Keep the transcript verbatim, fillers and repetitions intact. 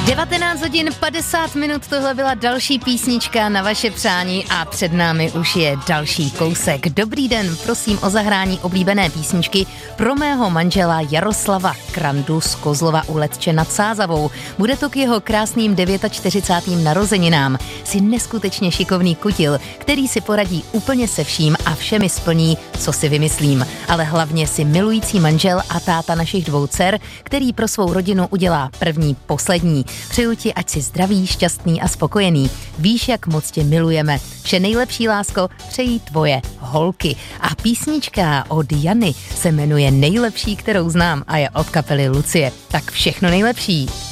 devatenáct hodin padesát minut, tohle byla další písnička na vaše přání a před námi už je další kousek. Dobrý den, prosím o zahrání oblíbené písničky pro mého manžela Jaroslava Krandu z Kozlova u Letče nad Sázavou. Bude to k jeho krásným čtyřicátým devátým narozeninám. Jsi neskutečně šikovný kutil, který si poradí úplně se vším a všemi splní, co si vymyslím. Ale hlavně si milující manžel a táta našich dvou dcer, který pro svou rodinu udělá první, poslední. Přeju ti, ať jsi zdravý, šťastný a spokojený. Víš, jak moc tě milujeme. Vše nejlepší, lásko, přejí tvoje holky. A písnička od Jany se jmenuje Nejlepší, kterou znám a je od kapely Lucie. Tak všechno nejlepší.